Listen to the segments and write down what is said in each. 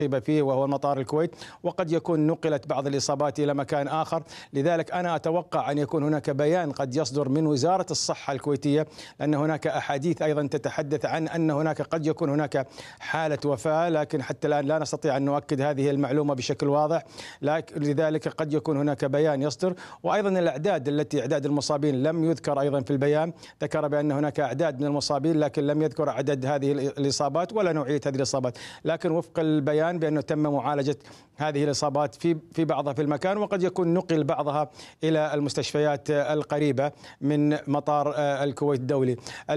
فيه وهو مطار الكويت، وقد يكون نقلت بعض الإصابات إلى مكان آخر. لذلك أنا أتوقع أن يكون هناك بيان قد يصدر من وزارة الصحة الكويتية، لأن هناك أحاديث أيضا تتحدث عن أن هناك قد يكون هناك حالة وفاة، لكن حتى الآن لا نستطيع أن نؤكد هذه المعلومة بشكل واضح. لذلك قد يكون هناك بيان يصدر. وأيضا الأعداد أعداد المصابين لم يذكر أيضا في البيان، ذكر بأن هناك أعداد من المصابين لكن لم يذكر عدد هذه الإصابات ولا نوعية هذه الإصابات، لكن وفق البيان بأنه تم معالجة هذه الإصابات في بعضها في المكان، وقد يكون نقل بعضها إلى المستشفيات القريبة من مطار الكويت الدولي.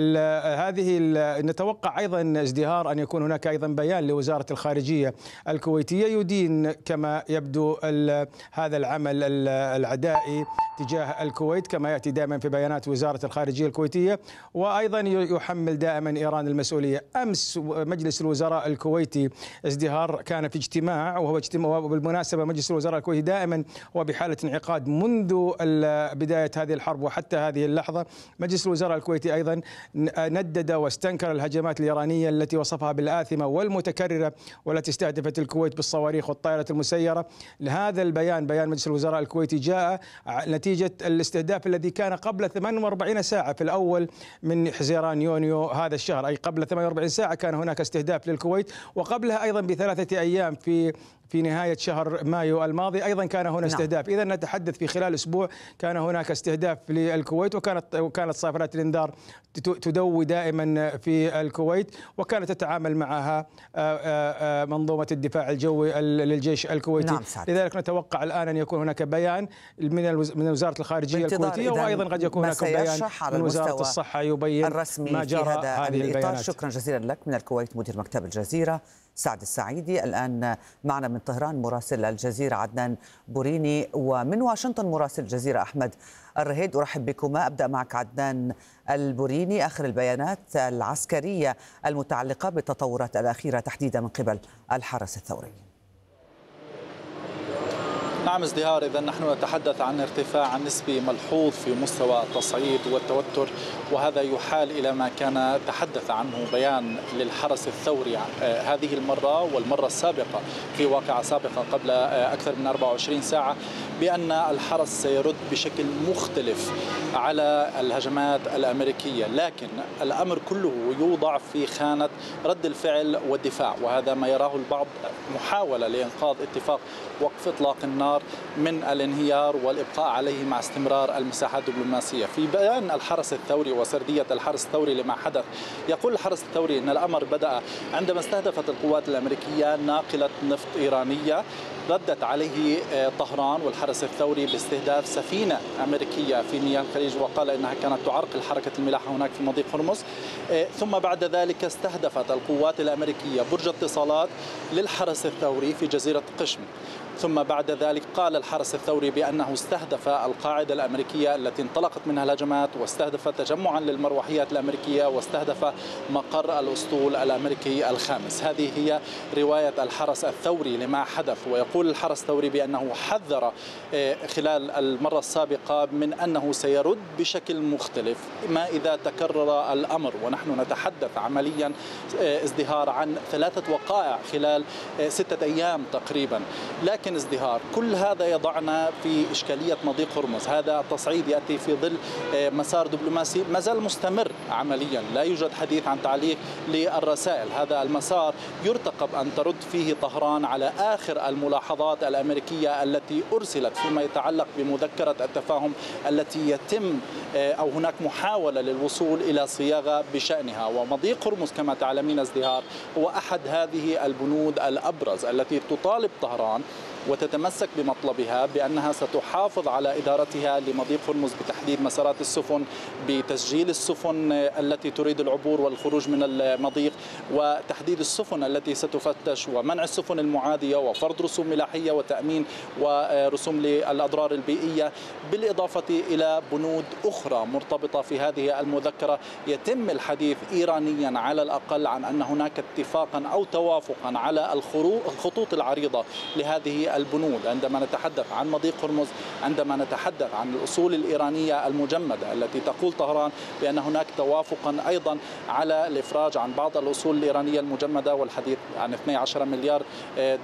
هذه نتوقع أيضا ازدهار أن يكون هناك أيضا بيان لوزارة الخارجية الكويتية يدين كما يبدو هذا العمل العدائي تجاه الكويت كما يأتي دائما في بيانات وزارة الخارجية الكويتية، وأيضا يحمل دائما إيران المسؤولية. أمس مجلس الوزراء الكويتي ازدهار كان في اجتماع، وهو اجتماع وبالمناسبة مجلس الوزراء الكويتي دائما هو بحالة انعقاد منذ بداية هذه الحرب وحتى هذه اللحظة. مجلس الوزراء الكويتي أيضا ندد واستنكر الهجمات الإيرانية التي وصفها بالآثمة والمتكررة والتي استهدفت الكويت بالصواريخ والطائرة المسيرة. هذا البيان، بيان مجلس الوزراء الكويتي، جاء نتيجة الاستهداف الذي كان قبل 48 ساعة في الأول من حزيران يونيو هذا الشهر، أي قبل 48 ساعة كان هناك استهداف للكويت، وقبلها أيضا ب3 أيام في نهاية شهر مايو الماضي أيضا كان هنا استهداف. إذا نتحدث في خلال أسبوع كان هناك استهداف للكويت، وكانت صافرات الإنذار تدوي دائما في الكويت، وكانت تتعامل معها منظومة الدفاع الجوي للجيش الكويتي. لذلك نتوقع الآن أن يكون هناك بيان من وزارة الخارجية الكويتية، وأيضا قد يكون هناك بيان من وزارة الصحة يبين ما جرى هذه البيانات. شكرا جزيلا لك. من الكويت مدير مكتب الجزيرة سعد السعيدي. الآن معنا من طهران مراسل الجزيرة عدنان بوريني، ومن واشنطن مراسل الجزيرة أحمد الرهيد. أرحب بكما. أبدأ معك عدنان البوريني، آخر البيانات العسكرية المتعلقة بالتطورات الأخيرة تحديدا من قبل الحرس الثوري. نعم ازدهار، إذا نحن نتحدث عن ارتفاع نسبي ملحوظ في مستوى التصعيد والتوتر، وهذا يحال إلى ما كان تحدث عنه بيان للحرس الثوري هذه المرة والمرة السابقة في واقعة سابقة قبل أكثر من 24 ساعة، بأن الحرس سيرد بشكل مختلف على الهجمات الأمريكية، لكن الأمر كله يوضع في خانة رد الفعل والدفاع، وهذا ما يراه البعض محاولة لإنقاذ اتفاق وقف إطلاق النار من الانهيار والإبقاء عليه مع استمرار المساحات الدبلوماسية. في بيان الحرس الثوري وسردية الحرس الثوري لما حدث، يقول الحرس الثوري أن الأمر بدأ عندما استهدفت القوات الأمريكية ناقلة نفط إيرانية، ردت عليه طهران والحرس الثوري باستهداف سفينة أمريكية في مياه الخليج، وقال إنها كانت تعرقل حركة الملاحة هناك في مضيق هرمز. ثم بعد ذلك استهدفت القوات الأمريكية برج اتصالات للحرس الثوري في جزيرة قشم. ثم بعد ذلك قال الحرس الثوري بأنه استهدف القاعدة الأمريكية التي انطلقت منها الهجمات، واستهدف تجمعا للمروحيات الأمريكية، واستهدف مقر الأسطول الأمريكي الخامس. هذه هي رواية الحرس الثوري لما حدث. ويقول الحرس الثوري بأنه حذر خلال المرة السابقة من أنه سيرد بشكل مختلف ما إذا تكرر الأمر، ونحن نتحدث عمليا ازدهار عن 3 وقائع خلال 6 أيام تقريبا. لكن ازدهار كل هذا يضعنا في إشكالية مضيق هرمز. هذا التصعيد يأتي في ظل مسار دبلوماسي ما زال مستمر عمليا، لا يوجد حديث عن تعليق للرسائل. هذا المسار يرتقب أن ترد فيه طهران على آخر الملاحظات الأمريكية التي أرسلت فيما يتعلق بمذكرة التفاهم التي يتم أو هناك محاولة للوصول إلى صياغة بشأنها. ومضيق هرمز كما تعلمين ازدهار هو أحد هذه البنود الأبرز التي تطالب طهران وتتمسك بمطلبها بأنها ستحافظ على إدارتها لمضيق هرمز، بتحديد مسارات السفن، بتسجيل السفن التي تريد العبور والخروج من المضيق، وتحديد السفن التي ستفتش، ومنع السفن المعادية، وفرض رسوم ملاحية وتأمين ورسوم للأضرار البيئية، بالإضافة إلى بنود أخرى مرتبطة في هذه المذكرة. يتم الحديث إيرانيا على الأقل عن أن هناك اتفاقا أو توافقا على الخطوط العريضة لهذه البنود، عندما نتحدث عن مضيق هرمز، عندما نتحدث عن الأصول الإيرانية المجمدة التي تقول طهران بأن هناك توافقا أيضا على الإفراج عن بعض الأصول الإيرانية المجمدة والحديث عن 12 مليار